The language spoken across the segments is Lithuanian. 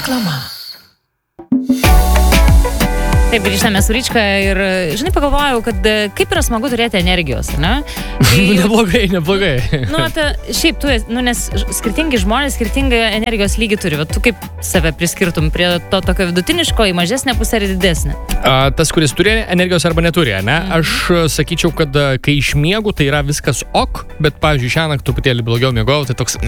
Reklama. Taip, grįžtame su Ryčka ir, žinai, pagalvojau, kad kaip yra smagu turėti energijos, ne? Neblogai. Šiaip tu, nes skirtingi žmonės skirtingą energijos lygį turi. Tu kaip save priskirtum prie to tokio vidutiniško į mažesnę pusę ir didesnę? Tas, kuris turi energijos arba neturi, ne? Aš sakyčiau, kad kai išmiegu, tai yra viskas ok, bet, pavyzdžiui, šiąnakt truputėlį blogiau miegojau, tai toks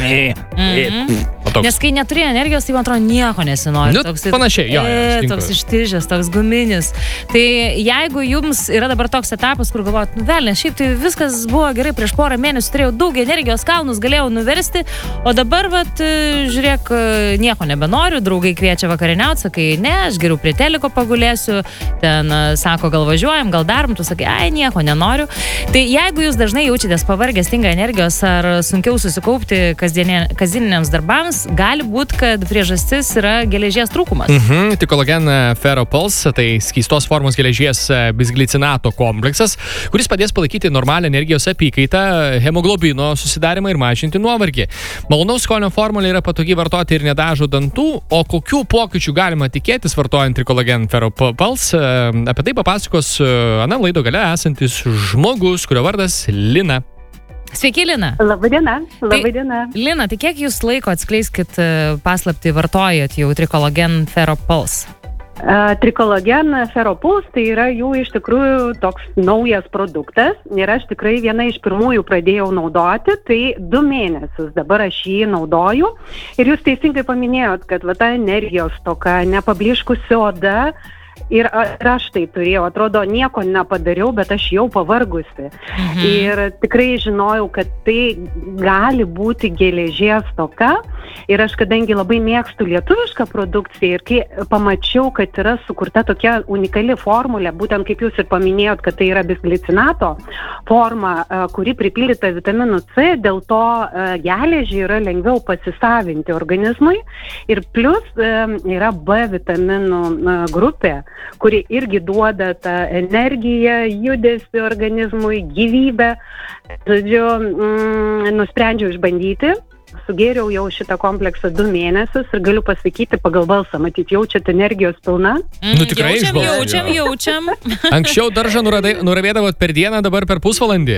Nes kai neturi energijos, tai man atrodo nieko nesinori. Panašiai, jo. Toks ištižęs, toks guminis. Tai jeigu jums yra dabar toks etapas, kur galvojat, velnė, šiaip tai viskas buvo gerai, prieš porą mėnesių turėjau daug energijos, kalnus galėjau nuversti, o dabar, žiūrėk, nieko nebenoriu, draugai kviečia vakarieniauti, sakai, ne, aš geriau prie teliko pagulėsiu, ten sako, gal važiuojam, gal darom, tu sakai, ai, nieko nenoriu. Tai jeigu jūs dažnai jaučiatės pavargę, stinga energijos ar sunkiau susikaupti kasdieniniams darbams, gali būti, kad priežastis yra geležies trūkumas. Trikologen Ferropuls, tai skystos formos geležies bisglicinato kompleksas, kuris padės palaikyti normalią energijos apykaitą, hemoglobino susidarimą ir mažinti nuovargį. Malonaus skonio formulė yra patogiai vartoti ir nedažo dantų, o kokių pokyčių galima tikėtis vartojant Trikologen Ferropuls, apie tai papasakos laido gale esantis žmogus, kurio vardas Lina. Sveiki, Lina. Labadiena. Lina, tai kiek jūs laiko, atskleiskit paslaptį, vartojat jau Trikologen Ferropuls? Trikologen Ferropuls tai yra jų iš tikrųjų toks naujas produktas ir aš tikrai viena iš pirmųjų pradėjau naudoti, tai 2 mėnesius dabar aš jį naudoju ir jūs teisingai paminėjot, kad ta energijos toka, nepabliškusi oda. Ir aš tai turėjau, atrodo, nieko nepadariau, bet aš jau pavargusi. Ir tikrai žinojau, kad tai gali būti geležies stoka. Ir aš, kadangi labai mėgstu lietuvišką produkciją ir kai pamačiau, kad yra sukurta tokia unikali formulė, būtent kaip jūs ir paminėjot, kad tai yra bisglicinato forma, kuri pripildyta vitaminu C, dėl to geležį yra lengviau pasisavinti organizmui. Ir plus yra B vitaminų grupė, kuri irgi duoda tą energiją, judesį organizmui, gyvybę. Žodžiu, nusprendžiau išbandyti. Sugėriau jau šitą kompleksą 2 mėnesius ir galiu pasakyti pagal balsą, matyt, jaučiat energijos pilna? Tikrai Jaučiam. Anksčiau daržą nuravėdavot per dieną, dabar per pusvalandį?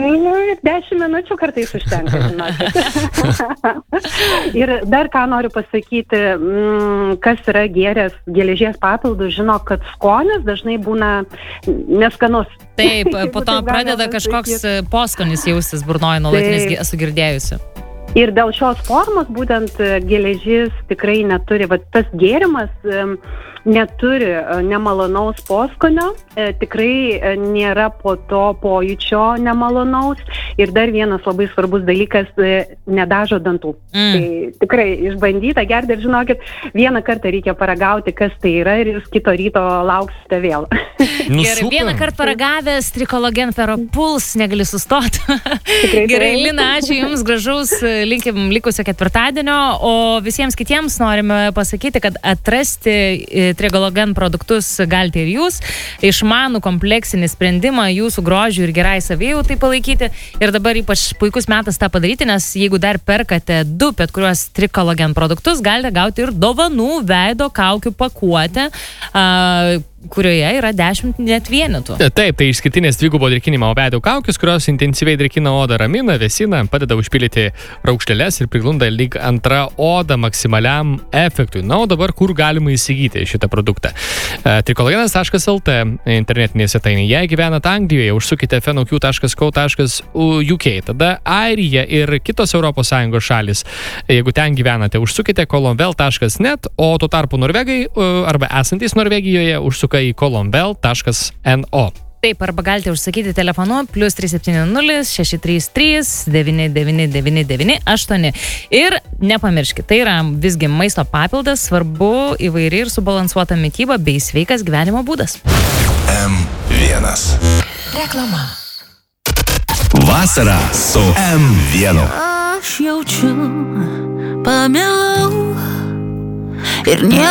10 minučių kartais užtenka, žinokit. Ir dar ką noriu pasakyti, kas yra gėręs geležies papildų, žino, kad skonis dažnai būna neskanus. Taip, po to pradeda kažkoks poskonis jaustis burnoje nuolatinis, esu girdėjusi. Ir dėl šios formos būtent geležis tikrai neturi, tas gėrimas neturi nemalonaus poskonio, tikrai nėra po to pojūčio nemalonaus ir dar vienas labai svarbus dalykas, nedažo dantų. Tai tikrai išbandyta, gerti ir žinokit, vieną kartą reikia paragauti, kas tai yra ir jūs kito ryto lauksite vėl. Gerai, vieną kartą paragavęs Trikologen Ferropuls negali sustoti. Gerai, Lina, ačiū Jums, gražaus, linkim likusio ketvirtadienio, o visiems kitiems norime pasakyti, kad atrasti Trikologen produktus galite ir jūs, išmanų kompleksinį sprendimą jūsų grožių ir gerai savijautai palaikyti ir dabar ypač puikus metas tą padaryti, nes jeigu dar perkate 2 bet kuriuos Trikologen produktus, galite gauti ir dovanų veido kaukių pakuotę, kurioje yra 10 net vienetų. Taip, tai išskirtinės dvigubo drėkinimo veido kaukės, kurios intensyviai drėkina odą, ramina, vėsina, padeda užpildyti raukšleles ir priglunda lyg antra oda maksimaliam efektui. Na, o dabar kur galima įsigyti šitą produktą? Trikologenas.lt internetinėje svetainėje. Jei gyvenate Anglijoje, užsukite fenoq.co.uk, tada Airija ir kitos ES šalis. Jeigu ten gyvenate, užsukite kolomvel.net, o tuo tarpu Norvegai arba esantys Norvegijoje užsuka į kolomvel.no. Taip, arba galite užsakyti telefonu +370 633 99998. Ir nepamirškite, tai yra visgi maisto papildas, svarbu įvairi ir subalansuota mityba bei sveikas gyvenimo būdas. M1. Reklama. Vasara su M1. Aš jaučiu, pamilau ir